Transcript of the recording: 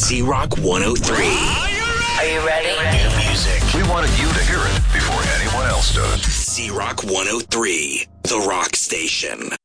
Z-Rock 103. Are you ready? New music. We wanted you to hear it before anyone else does. Z-Rock 103, the rock station.